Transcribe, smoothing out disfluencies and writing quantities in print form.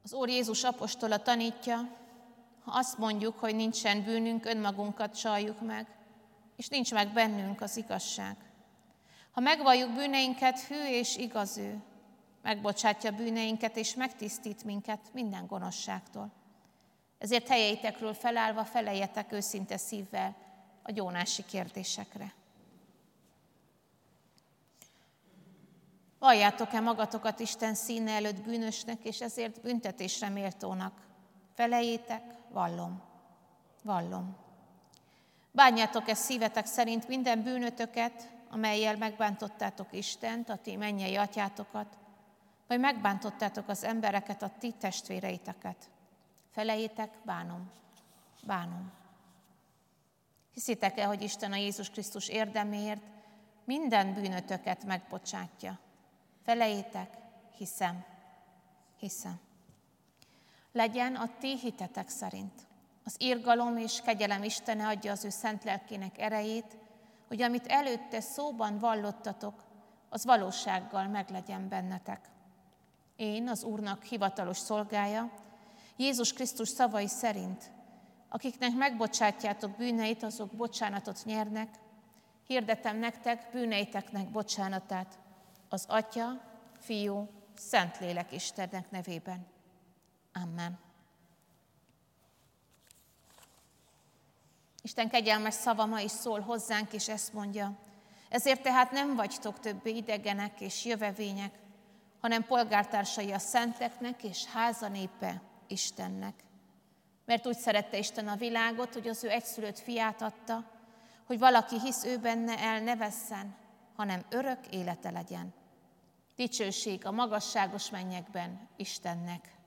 Az Úr Jézus apostola tanítja, ha azt mondjuk, hogy nincsen bűnünk, önmagunkat csaljuk meg, és nincs meg bennünk az igazság. Ha megvalljuk bűneinket, hű és igaz ő, megbocsátja bűneinket, és megtisztít minket minden gonoszságtól. Ezért helyeitekről felállva feleljetek őszinte szívvel a gyónási kérdésekre. Valljátok-e magatokat Isten színe előtt bűnösnek, és ezért büntetésre méltónak? Feleljétek, vallom, vallom. Bánjátok-e szívetek szerint minden bűnötöket, amellyel megbántottátok Istent, a ti mennyei atyátokat, vagy megbántottátok az embereket, a ti testvéreiteket? Feleljétek, bánom, bánom. Hiszitek-e, hogy Isten a Jézus Krisztus érdeméért minden bűnötöket megbocsátja? Feleljétek, hiszem, hiszem. Legyen a ti hitetek szerint. Az irgalom és kegyelem Istene adja az ő szent lelkének erejét, hogy amit előtte szóban vallottatok, az valósággal meglegyen bennetek. Én, az Úrnak hivatalos szolgája, Jézus Krisztus szavai szerint, akiknek megbocsátjátok bűneit, azok bocsánatot nyernek, hirdetem nektek bűneiteknek bocsánatát, az Atya, Fiú, Szentlélek Istennek nevében. Amen. Isten kegyelmes szava ma is szól hozzánk, és ezt mondja: ezért tehát nem vagytok többé idegenek és jövevények, hanem polgártársai a szenteknek és házanépe Istennek. Mert úgy szerette Isten a világot, hogy az ő egyszülött fiát adta, hogy valaki hisz ő benne, el ne vesszen, hanem örök élete legyen. Dicsőség a magasságos mennyekben Istennek.